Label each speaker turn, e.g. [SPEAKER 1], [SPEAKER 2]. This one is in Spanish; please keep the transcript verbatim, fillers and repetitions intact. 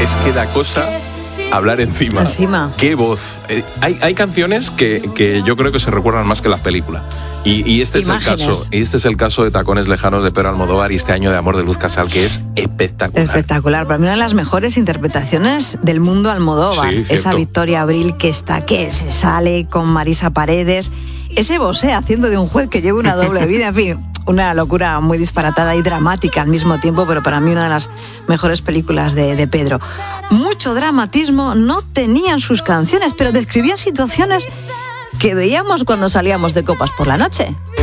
[SPEAKER 1] es que da cosa hablar encima.
[SPEAKER 2] Encima.
[SPEAKER 1] Qué voz. Eh, hay, hay canciones que, que yo creo que se recuerdan más que las películas. Y, y este
[SPEAKER 2] Imágenes.
[SPEAKER 1] es el caso. Y este es el caso de Tacones Lejanos de Pedro Almodóvar y este año de Amor de Luz Casal, que es espectacular.
[SPEAKER 2] Espectacular. Para mí una de las mejores interpretaciones del mundo Almodóvar.
[SPEAKER 1] Sí,
[SPEAKER 2] Esa
[SPEAKER 1] cierto.
[SPEAKER 2] Victoria Abril que está, que se sale con Marisa Paredes. Ese Bosé haciendo de un juez que lleva una doble vida. En fin, una locura muy disparatada y dramática al mismo tiempo, pero para mí una de las mejores películas de, de Pedro. Mucho dramatismo no tenían sus canciones, pero describían situaciones que veíamos cuando salíamos de copas por la noche.